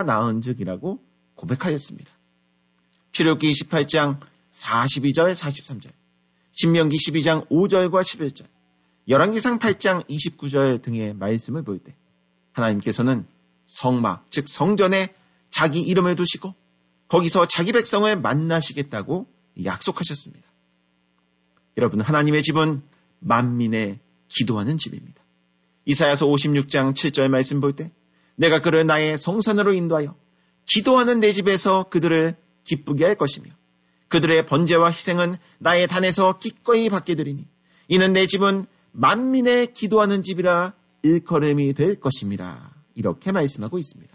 나은즉이라고 고백하였습니다. 출애굽기 28장 42절 43절, 신명기 12장 5절과 11절, 열왕기상 8장 29절 등의 말씀을 볼 때 하나님께서는 성막, 즉 성전에 자기 이름을 두시고 거기서 자기 백성을 만나시겠다고 약속하셨습니다. 여러분, 하나님의 집은 만민의 기도하는 집입니다. 이사야서 56장 7절 말씀 볼 때 내가 그를 나의 성산으로 인도하여 기도하는 내 집에서 그들을 기쁘게 할 것이며 그들의 번제와 희생은 나의 단에서 기꺼이 받게 되리니 이는 내 집은 만민의 기도하는 집이라 일컬음이 될 것임이라. 이렇게 말씀하고 있습니다.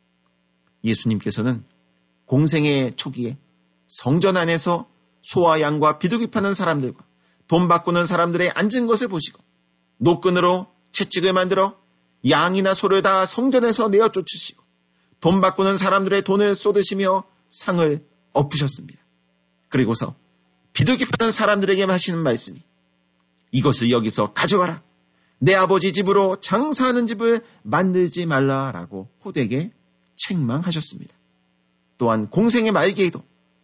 예수님께서는 공생의 초기에 성전 안에서 소와 양과 비둘기 파는 사람들과 돈 바꾸는 사람들의 앉은 것을 보시고 노끈으로 채찍을 만들어 양이나 소를 다 성전에서 내어 쫓으시고 돈 바꾸는 사람들의 돈을 쏟으시며 상을 엎으셨습니다. 그리고서 비둘기 파는 사람들에게 하시는 말씀이 이것을 여기서 가져가라. 내 아버지 집으로 장사하는 집을 만들지 말라라고 호되게 책망하셨습니다. 또한 공생의 말기에도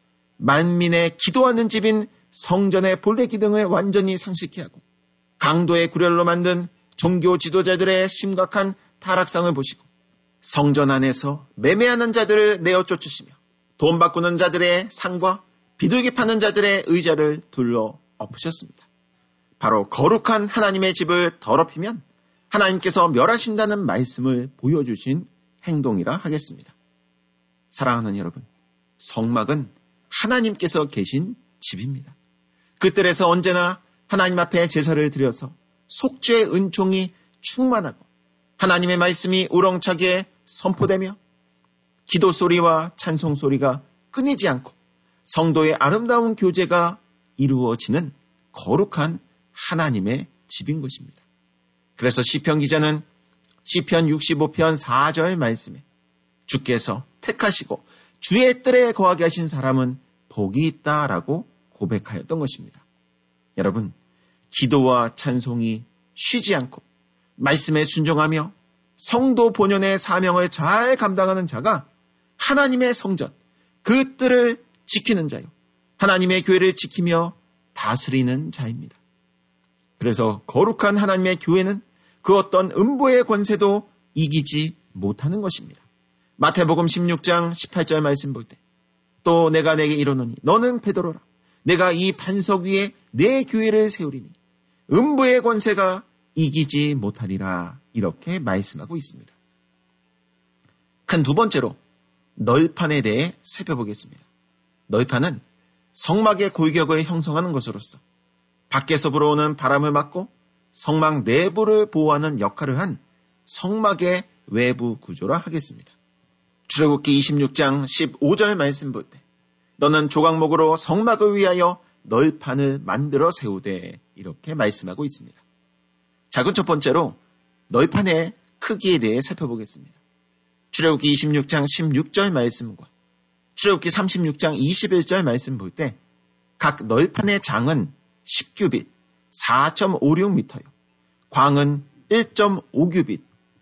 만민의 기도하는 집인 성전의 본래 기능을 완전히 상실케 하고 강도의 구렬로 만든 종교 지도자들의 심각한 타락상을 보시고 성전 안에서 매매하는 자들을 내어 쫓으시며 돈 바꾸는 자들의 상과 비둘기 파는 자들의 의자를 둘러 엎으셨습니다. 바로 거룩한 하나님의 집을 더럽히면 하나님께서 멸하신다는 말씀을 보여주신 행동이라 하겠습니다. 사랑하는 여러분, 성막은 하나님께서 계신 집입니다. 그 뜰에서 언제나 하나님 앞에 제사를 드려서 속죄의 은총이 충만하고 하나님의 말씀이 우렁차게 선포되며 기도 소리와 찬송 소리가 끊이지 않고 성도의 아름다운 교제가 이루어지는 거룩한 하나님의 집인 것입니다. 그래서 시편 기자는 시편 65편 4절 말씀에 주께서 택하시고 주의 뜰에 거하게 하신 사람은 복이 있다라고 고백하였던 것입니다. 여러분, 기도와 찬송이 쉬지 않고 말씀에 순종하며 성도 본연의 사명을 잘 감당하는 자가 하나님의 성전, 그 뜰을 지키는 자요, 하나님의 교회를 지키며 다스리는 자입니다. 그래서 거룩한 하나님의 교회는 그 어떤 음부의 권세도 이기지 못하는 것입니다. 마태복음 16장 18절 말씀 볼 때 또 내가 내게 이르노니 너는 베드로라. 내가 이 반석 위에 내 교회를 세우리니 음부의 권세가 이기지 못하리라. 이렇게 말씀하고 있습니다. 큰 두 번째로 널판에 대해 살펴보겠습니다. 널판은 성막의 골격을 형성하는 것으로서 밖에서 불어오는 바람을 막고 성막 내부를 보호하는 역할을 한 성막의 외부 구조라 하겠습니다. 출애굽기 26장 15절 말씀 볼 때 너는 조각목으로 성막을 위하여 널판을 만들어 세우되 이렇게 말씀하고 있습니다. 자, 첫 번째로 널판의 크기에 대해 살펴보겠습니다. 출애굽기 26장 16절 말씀과 출애굽기 36장 21절 말씀 볼 때 각 널판의 장은 10규빗 4.56m요. 광은 1.5규빗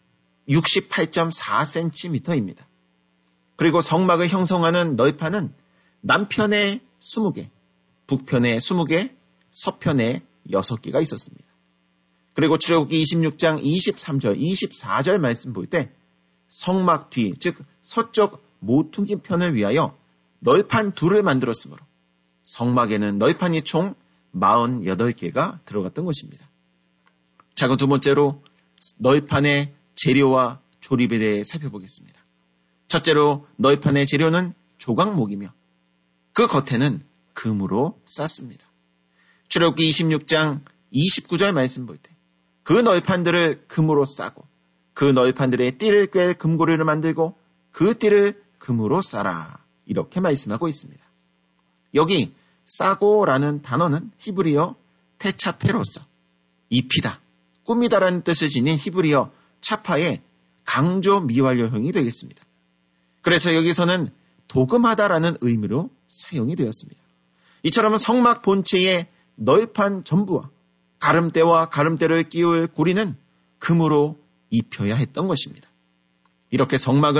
68.4cm입니다. 그리고 성막을 형성하는 널판은 남편에 20개, 북편에 20개, 서편에 6개가 있었습니다. 그리고 출애굽기 26장 23절, 24절 말씀 볼 때 성막 뒤, 즉 서쪽 모퉁이 편을 위하여 널판 둘을 만들었으므로 성막에는 널판이 총 48개가 들어갔던 것입니다. 자, 두 번째로 널판의 재료와 조립에 대해 살펴보겠습니다. 첫째로 널판의 재료는 조각목이며 그 겉에는 금으로 쌌습니다. 출애굽기 26장 29절 말씀 볼 때 그 널판들을 금으로 싸고 그 널판들의 띠를 꿰 금고리를 만들고 그 띠를 금으로 싸라. 이렇게 말씀하고 있습니다. 여기 싸고라는 단어는 히브리어 테차페로서 입히다, 꾸미다라는 뜻을 지닌 히브리어 차파의 강조 미완료형이 되겠습니다. 그래서 여기서는 도금하다라는 의미로 사용이 되었습니다. 이처럼 성막 본체의 널판 전부와 가름대와 가름대를 끼울 고리는 금으로 입혀야 했던 것입니다. 이렇게 성막은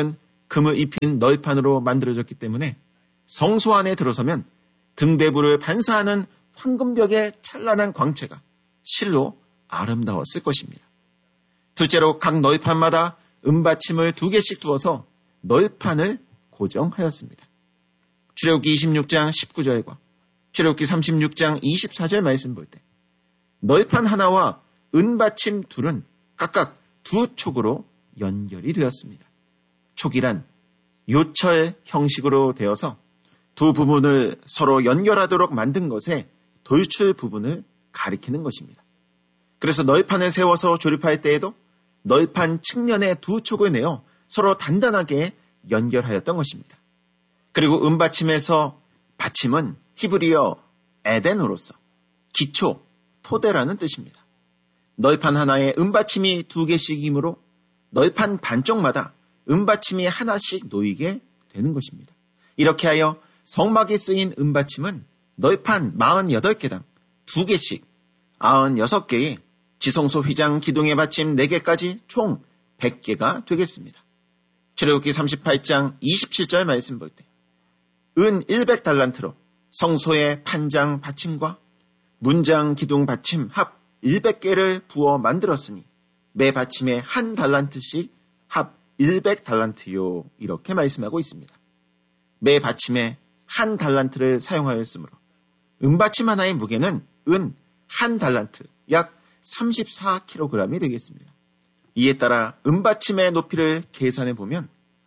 금을 입힌 널판으로 만들어졌기 때문에 성소 안에 들어서면 등대부를 반사하는 황금벽의 찬란한 광채가 실로 아름다웠을 것입니다. 둘째로 각 널판마다 은받침을 2개씩 두어서 널판을 고정하였습니다. 출애굽기 26장 19절과 출애굽기 36장 24절 말씀 볼 때 널판 하나와 은받침 둘은 각각 2촉으로 연결이 되었습니다. 촉이란 요철 형식으로 되어서 두 부분을 서로 연결하도록 만든 것에 돌출 부분을 가리키는 것입니다. 그래서 널판을 세워서 조립할 때에도 널판 측면에 2촉을 내어 서로 단단하게 연결하였던 것입니다. 그리고 은받침에서 받침은 히브리어 에덴으로서 기초, 토대라는 뜻입니다. 널판 하나에 은받침이 2개씩이므로 널판 반쪽마다 은받침이 하나씩 놓이게 되는 것입니다. 이렇게 하여 성막에 쓰인 은받침은 널판 48개당 2개씩 96개의 지성소 휘장 기둥의 받침 4개까지 총 100개가 되겠습니다. 출애굽기 38장 27절 말씀 볼 때 은 100달란트로 성소의 판장 받침과 문장 기둥 받침 합 100개를 부어 만들었으니 매 받침에 한 달란트씩 합 100달란트요. 이렇게 말씀하고 있습니다. 매 받침에 한 달란트를 사용하였으므로 은받침 하나의 무게는 은 한 달란트 약 34kg이 되겠습니다. 이에 따라 은받침의 높이를 계산해 보면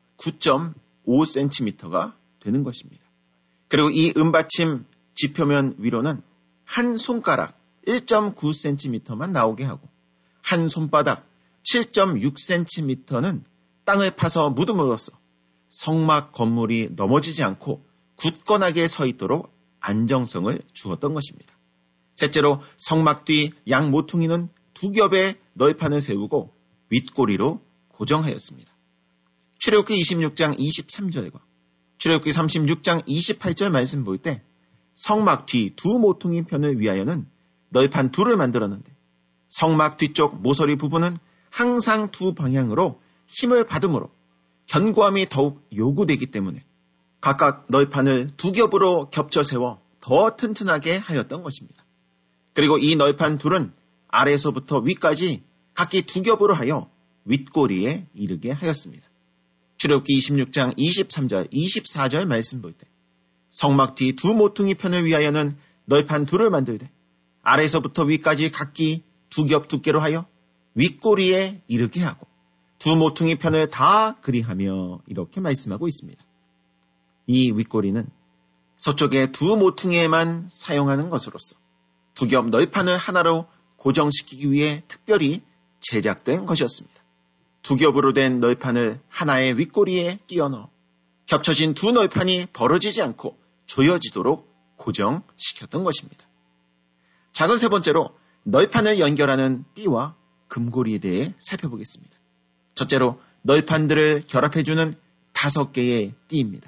9.5cm가 되는 것입니다. 그리고 이 은받침 지표면 위로는 한 손가락 1.9cm만 나오게 하고 한 손바닥 7.6cm는 땅을 파서 묻음으로써 성막 건물이 넘어지지 않고 굳건하게 서 있도록 안정성을 주었던 것입니다. 셋째로 성막 뒤 양 모퉁이는 2겹의 널판을 세우고 윗꼬리로 고정하였습니다. 출애굽기 26장 23절과 출애굽기 36장 28절 말씀 볼 때 성막 뒤 2 모퉁이 편을 위하여는 널판 2를 만들었는데 성막 뒤쪽 모서리 부분은 항상 2 방향으로 힘을 받음으로 견고함이 더욱 요구되기 때문에 각각 널판을 2겹으로 겹쳐 세워 더 튼튼하게 하였던 것입니다. 그리고 이 널판 2은 아래에서부터 위까지 각기 2겹으로 하여 윗꼬리에 이르게 하였습니다. 출애굽기 26장 23절, 24절 말씀 볼 때 성막 뒤 2 모퉁이 편을 위하여는 널판 2를 만들되 아래에서부터 위까지 각기 2겹 두께로 하여 윗꼬리에 이르게 하고 2 모퉁이 편을 다 그리하며 이렇게 말씀하고 있습니다. 이 윗꼬리는 서쪽의 2 모퉁이에만 사용하는 것으로서 2겹 널판을 하나로 고정시키기 위해 특별히 제작된 것이었습니다. 2겹으로 된 널판을 하나의 윗꼬리에 끼워 넣어 겹쳐진 2 널판이 벌어지지 않고 조여지도록 고정시켰던 것입니다. 작은 세 번째로 널판을 연결하는 띠와 금고리에 대해 살펴보겠습니다. 첫째로 널판들을 결합해주는 5개의 띠입니다.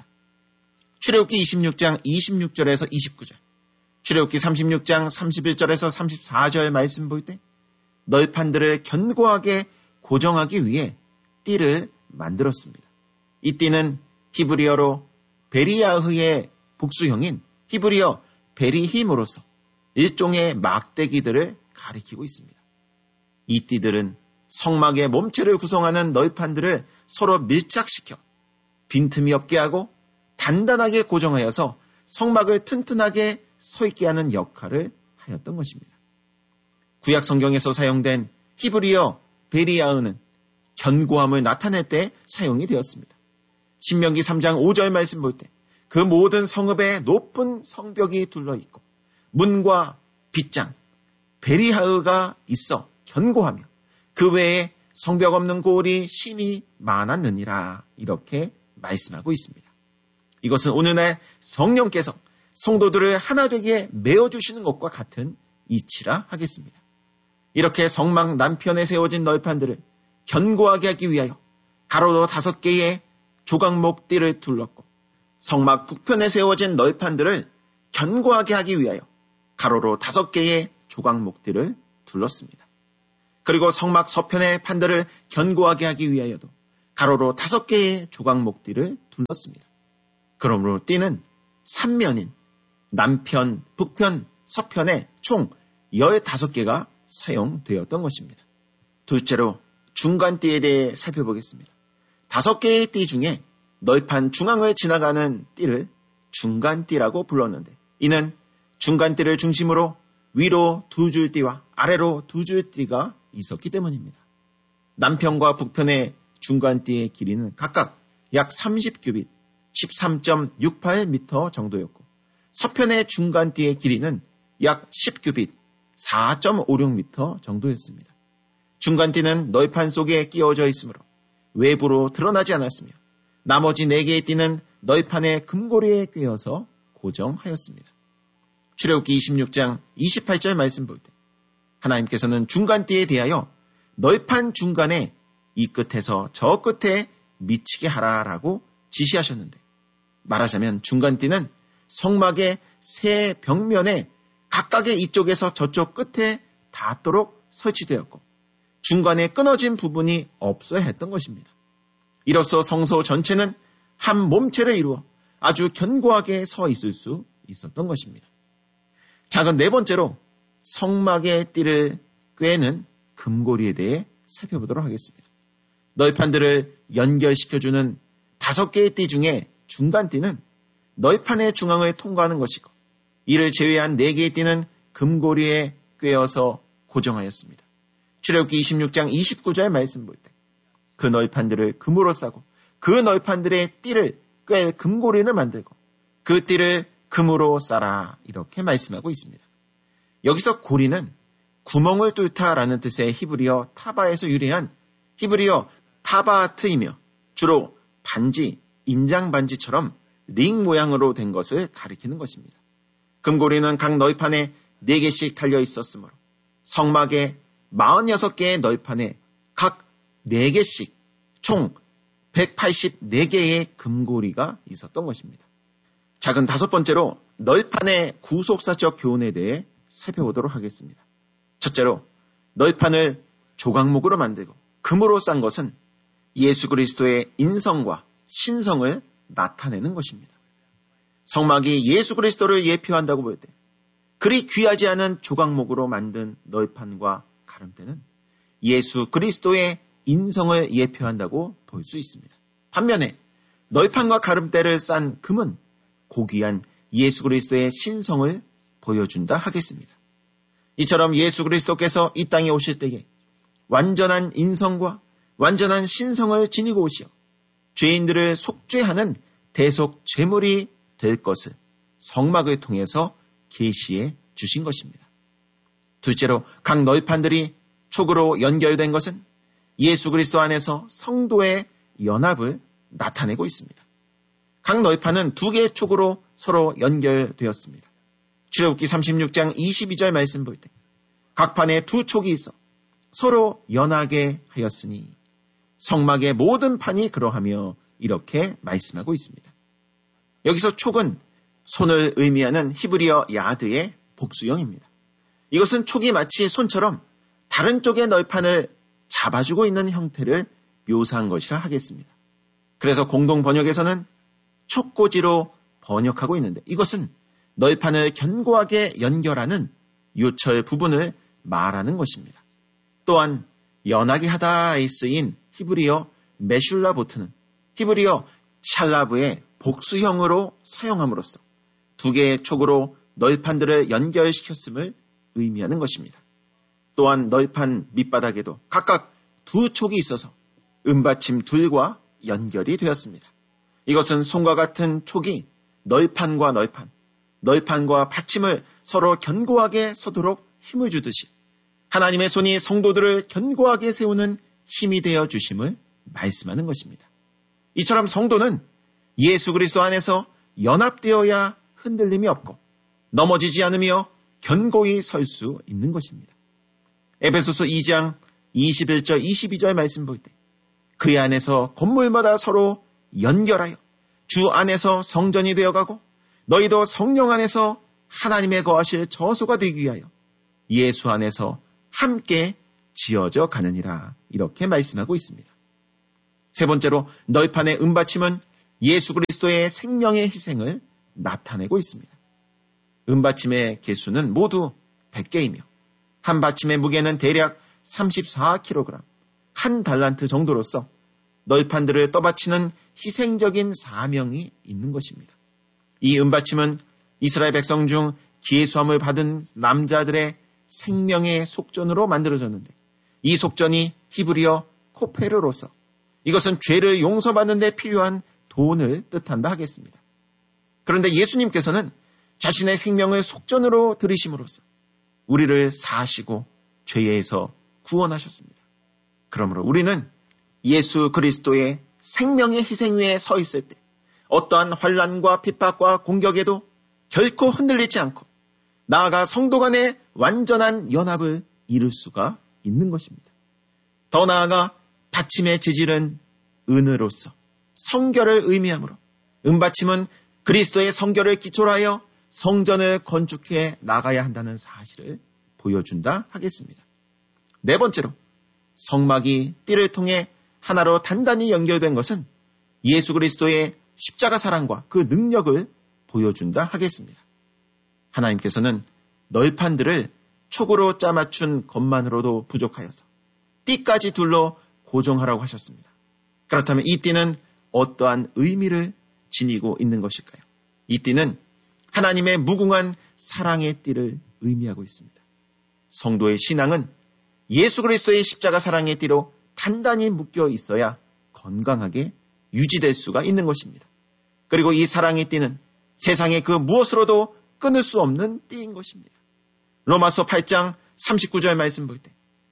출애굽기 26장 26절에서 29절, 출애굽기 36장 31절에서 34절 말씀 볼 때 널판들을 견고하게 고정하기 위해 띠를 만들었습니다. 이 띠는 히브리어로 베리야흐의 복수형인 히브리어 베리힘으로서 일종의 막대기들을 가리키고 있습니다. 이 띠들은 성막의 몸체를 구성하는 널판들을 서로 밀착시켜 빈틈이 없게 하고 단단하게 고정하여서 성막을 튼튼하게 서 있게 하는 역할을 하였던 것입니다. 구약 성경에서 사용된 히브리어 베리야흐는 견고함을 나타낼 때 사용이 되었습니다. 신명기 3장 5절 말씀 볼 때 그 모든 성읍에 높은 성벽이 둘러있고 문과 빗장, 베리야흐가 있어 견고하며 그 외에 성벽 없는 고을이 심히 많았느니라 이렇게 말씀하고 있습니다. 이것은 오늘날 성령께서 성도들을 하나 되게 메어주시는 것과 같은 이치라 하겠습니다. 이렇게 성막 남편에 세워진 널판들을 견고하게 하기 위하여 가로로 5개의 조각목 띠를 둘렀고 성막 북편에 세워진 널판들을 견고하게 하기 위하여 가로로 5개의 조각목 띠를 둘렀습니다. 그리고 성막 서편의 판들을 견고하게 하기 위하여도 가로로 5개의 조각목띠를 둘렀습니다. 그러므로 띠는 3면인 남편, 북편, 서편에 총 15개가 사용되었던 것입니다. 둘째로 중간띠에 대해 살펴보겠습니다. 5개의 띠 중에 널판 중앙을 지나가는 띠를 중간띠라고 불렀는데, 이는 중간띠를 중심으로 위로 2줄 띠와 아래로 2줄 띠가 있었기 때문입니다. 남편과 북편의 중간띠의 길이는 각각 약 30규빗, 13.68m 정도였고, 서편의 중간띠의 길이는 약 10규빗, 4.56m 정도였습니다. 중간띠는 널판 속에 끼워져 있으므로 외부로 드러나지 않았으며, 나머지 4개의 띠는 널판의 금고리에 꿰어서 고정하였습니다. 출애굽기 26장 28절 말씀 볼 때 하나님께서는 중간띠에 대하여 널판 중간에 이 끝에서 저 끝에 미치게 하라라고 지시하셨는데, 말하자면 중간띠는 성막의 세 벽면에 각각의 이쪽에서 저쪽 끝에 닿도록 설치되었고, 중간에 끊어진 부분이 없어야 했던 것입니다. 이로써 성소 전체는 한 몸체를 이루어 아주 견고하게 서 있을 수 있었던 것입니다. 작은 4번째로 성막의 띠를 꿰는 금고리에 대해 살펴보도록 하겠습니다. 널판들을 연결시켜주는 5개의 띠 중에 중간띠는 널판의 중앙을 통과하는 것이고, 이를 제외한 4개의 띠는 금고리에 꿰어서 고정하였습니다. 출애굽기 26장 29절 말씀 볼 때 그 널판들을 금으로 싸고 그 널판들의 띠를 꿰 금고리를 만들고 그 띠를 금으로 싸라, 이렇게 말씀하고 있습니다. 여기서 고리는 구멍을 뚫다라는 뜻의 히브리어 타바에서 유래한 히브리어 타바트이며, 주로 반지, 인장 반지처럼 링 모양으로 된 것을 가리키는 것입니다. 금고리는 각 널판에 4개씩 달려 있었으므로 성막의 46개의 널판에 각 4개씩 총 184개의 금고리가 있었던 것입니다. 작은 5번째로 널판의 구속사적 교훈에 대해 살펴보도록 하겠습니다. 첫째로 널판을 조각목으로 만들고 금으로 싼 것은 예수 그리스도의 인성과 신성을 나타내는 것입니다. 성막이 예수 그리스도를 예표한다고 볼 때 그리 귀하지 않은 조각목으로 만든 널판과 가름대는 예수 그리스도의 인성을 예표한다고 볼 수 있습니다. 반면에 널판과 가름대를 싼 금은 고귀한 예수 그리스도의 신성을 보여준다 하겠습니다. 이처럼 예수 그리스도께서 이 땅에 오실 때에 완전한 인성과 완전한 신성을 지니고 오시어 죄인들을 속죄하는 대속 제물이 될 것을 성막을 통해서 계시해 주신 것입니다. 둘째로 각 널판들이 촉으로 연결된 것은 예수 그리스도 안에서 성도의 연합을 나타내고 있습니다. 각 널판은 2개의 촉으로 서로 연결되었습니다. 출애굽기 36장 22절 말씀 볼 때 각 판에 2촉이 있어 서로 연하게 하였으니 성막의 모든 판이 그러하며, 이렇게 말씀하고 있습니다. 여기서 촉은 손을 의미하는 히브리어 야드의 복수형입니다. 이것은 촉이 마치 손처럼 다른 쪽의 널판을 잡아주고 있는 형태를 묘사한 것이라 하겠습니다. 그래서 공동 번역에서는 촉꽂이로 번역하고 있는데, 이것은 널판을 견고하게 연결하는 요철 부분을 말하는 것입니다. 또한 연하게 하다에 쓰인 히브리어 메슐라보트는 히브리어 샬라브의 복수형으로 사용함으로써 2개의 촉으로 널판들을 연결시켰음을 의미하는 것입니다. 또한 널판 밑바닥에도 각각 2촉이 있어서 은받침 2과 연결이 되었습니다. 이것은 손과 같은 촉이 널판과 널판, 널판과 받침을 서로 견고하게 서도록 힘을 주듯이 하나님의 손이 성도들을 견고하게 세우는 힘이 되어 주심을 말씀하는 것입니다. 이처럼 성도는 예수 그리스도 안에서 연합되어야 흔들림이 없고 넘어지지 않으며 견고히 설 수 있는 것입니다. 에베소서 2장 21절 22절 말씀 볼 때 그의 안에서 건물마다 서로 연결하여 주 안에서 성전이 되어가고 너희도 성령 안에서 하나님의 거하실 저소가 되기 위하여 예수 안에서 함께 지어져 가느니라, 이렇게 말씀하고 있습니다. 세 번째로 널판의 은받침은 예수 그리스도의 생명의 희생을 나타내고 있습니다. 은받침의 개수는 모두 100개이며 한 받침의 무게는 대략 34kg, 한 달란트 정도로서 널판들을 떠받치는 희생적인 사명이 있는 것입니다. 이 은받침은 이스라엘 백성 중 기회수함을 받은 남자들의 생명의 속전으로 만들어졌는데 이 속전이 히브리어 코페르로서 이것은 죄를 용서받는 데 필요한 돈을 뜻한다 하겠습니다. 그런데 예수님께서는 자신의 생명을 속전으로 들이심으로써 우리를 사하시고 죄에서 구원하셨습니다. 그러므로 우리는 예수 그리스도의 생명의 희생 위에 서 있을 때 어떠한 환난과 핍박과 공격에도 결코 흔들리지 않고 나아가 성도 간의 완전한 연합을 이룰 수가 있는 것입니다. 더 나아가 받침의 재질은 은으로서 성결을 의미하므로 은받침은 그리스도의 성결을 기초로 하여 성전을 건축해 나가야 한다는 사실을 보여준다 하겠습니다. 네 번째로 성막이 띠를 통해 하나로 단단히 연결된 것은 예수 그리스도의 십자가 사랑과 그 능력을 보여준다 하겠습니다. 하나님께서는 널판들을 촉으로 짜맞춘 것만으로도 부족하여서 띠까지 둘러 고정하라고 하셨습니다. 그렇다면 이 띠는 어떠한 의미를 지니고 있는 것일까요? 이 띠는 하나님의 무궁한 사랑의 띠를 의미하고 있습니다. 성도의 신앙은 예수 그리스도의 십자가 사랑의 띠로 단단히 묶여 있어야 건강하게 유지될 수가 있는 것입니다. 그리고 이 사랑의 띠는 세상의 그 무엇으로도 끊을 수 없는 띠인 것입니다. 로마서 8장 39절 말씀 볼 때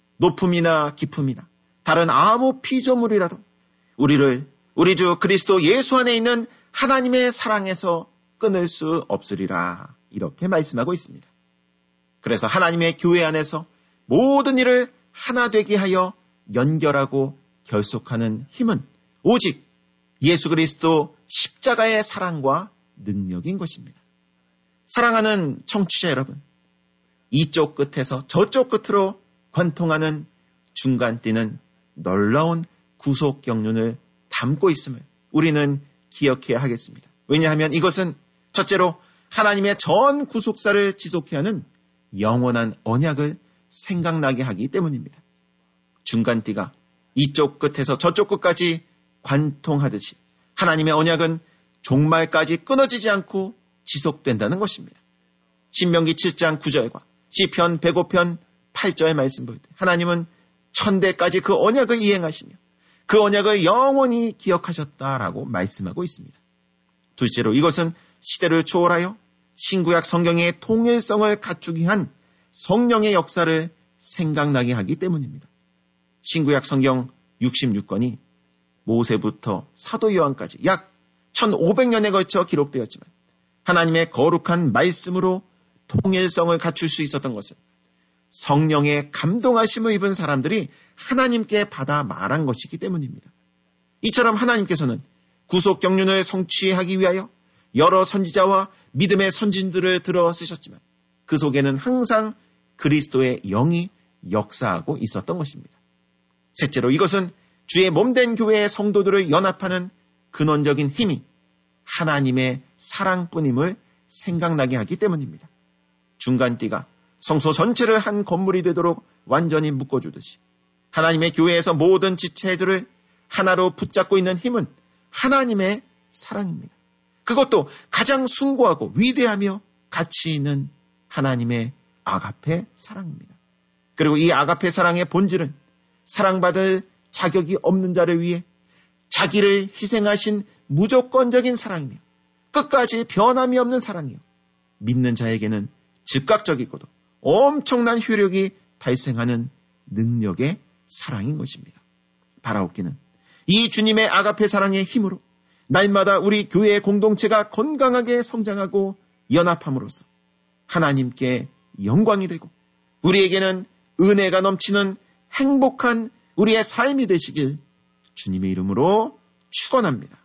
높음이나 깊음이나 다른 아무 피조물이라도 우리를 우리 주 그리스도 예수 안에 있는 하나님의 사랑에서 끊을 수 없으리라 이렇게 말씀하고 있습니다. 그래서 하나님의 교회 안에서 모든 일을 하나 되게 하여 연결하고 결속하는 힘은 오직 예수 그리스도 십자가의 사랑과 능력인 것입니다. 사랑하는 청취자 여러분, 이쪽 끝에서 저쪽 끝으로 관통하는 중간띠는 놀라운 구속 경륜을 담고 있음을 우리는 기억해야 하겠습니다. 왜냐하면 이것은 첫째로 하나님의 전 구속사를 지속해야 하는 영원한 언약을 생각나게 하기 때문입니다. 중간띠가 이쪽 끝에서 저쪽 끝까지 관통하듯이 하나님의 언약은 종말까지 끊어지지 않고 지속된다는 것입니다. 신명기 7장 9절과 시편 105편 8절 말씀 볼 때 하나님은 천대까지 그 언약을 이행하시며 그 언약을 영원히 기억하셨다라고 말씀하고 있습니다. 둘째로 이것은 시대를 초월하여 신구약 성경의 통일성을 갖추기 위한 성령의 역사를 생각나게 하기 때문입니다. 신구약 성경 66권이 모세부터 사도 요한까지 약 1500년에 걸쳐 기록되었지만 하나님의 거룩한 말씀으로 통일성을 갖출 수 있었던 것은 성령의 감동하심을 입은 사람들이 하나님께 받아 말한 것이기 때문입니다. 이처럼 하나님께서는 구속 경륜을 성취하기 위하여 여러 선지자와 믿음의 선진들을 들어 쓰셨지만 그 속에는 항상 그리스도의 영이 역사하고 있었던 것입니다. 셋째로 이것은 주의 몸된 교회의 성도들을 연합하는 근원적인 힘이 하나님의 사랑뿐임을 생각나게 하기 때문입니다. 중간띠가 성소 전체를 한 건물이 되도록 완전히 묶어주듯이 하나님의 교회에서 모든 지체들을 하나로 붙잡고 있는 힘은 하나님의 사랑입니다. 그것도 가장 숭고하고 위대하며 가치 있는 하나님의 아가페 사랑입니다. 그리고 이 아가페 사랑의 본질은 사랑받을 자격이 없는 자를 위해 자기를 희생하신 무조건적인 사랑이며 끝까지 변함이 없는 사랑이요. 믿는 자에게는 즉각적이고도 엄청난 효력이 발생하는 능력의 사랑인 것입니다. 바라옵기는 이 주님의 아가페 사랑의 힘으로 날마다 우리 교회의 공동체가 건강하게 성장하고 연합함으로써 하나님께 영광이 되고 우리에게는 은혜가 넘치는 행복한 우리의 삶이 되시길 주님의 이름으로 축원합니다.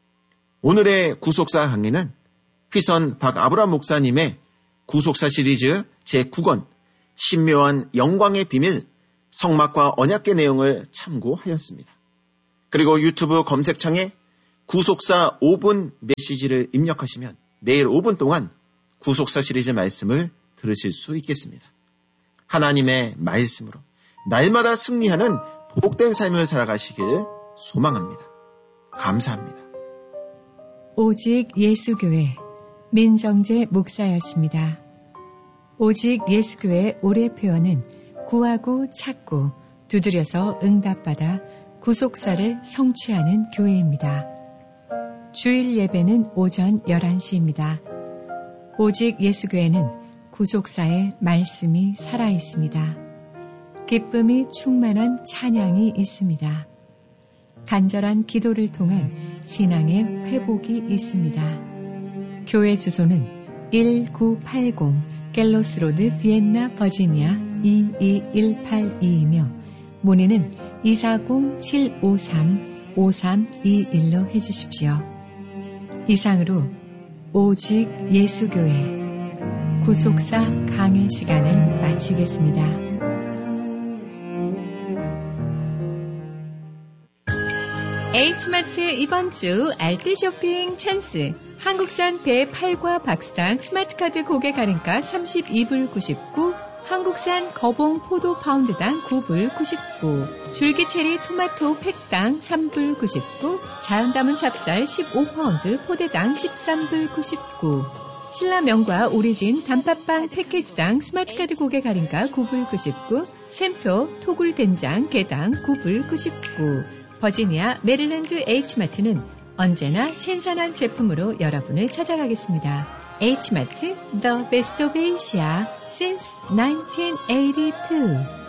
오늘의 구속사 강의는 휘선 박아브람 목사님의 구속사 시리즈 제9권 신묘한 영광의 비밀 성막과 언약궤 내용을 참고하였습니다. 그리고 유튜브 검색창에 구속사 5분 메시지를 입력하시면 매일 5분 동안 구속사 시리즈 말씀을 들으실 수 있겠습니다. 하나님의 말씀으로 날마다 승리하는 복된 삶을 살아가시길 소망합니다. 감사합니다. 오직 예수교회 민정재 목사였습니다. 오직 예수교회 올해 표어는 구하고 찾고 두드려서 응답받아 구속사를 성취하는 교회입니다. 주일 예배는 오전 11시입니다. 오직 예수교회는 구속사의 말씀이 살아있습니다. 기쁨이 충만한 찬양이 있습니다. 간절한 기도를 통한 신앙의 회복이 있습니다. 교회 주소는 1980 갤로스 로드 비엔나 버지니아 22182이며 문의는 240-753-5321로 해주십시오. 이상으로 오직 예수교회 구속사 강의 시간을 마치겠습니다. H마트 이번 주 알뜰 쇼핑 찬스. 한국산 배 8과 박스당 스마트카드 고객 할인가 32불 99, 한국산 거봉 포도 파운드당 9불 99, 줄기체리 토마토 팩당 3불 99, 자연 담은 찹쌀 15파운드 포대당 13불 99, 신라면과 오리진 단팥빵 패키지당 스마트카드 고객 할인가 9불 99, 샘표 토굴 된장 개당 9불 99, 버지니아 메릴랜드 H마트는 언제나 신선한 제품으로 여러분을 찾아가겠습니다. H마트, The Best of Asia since 1982.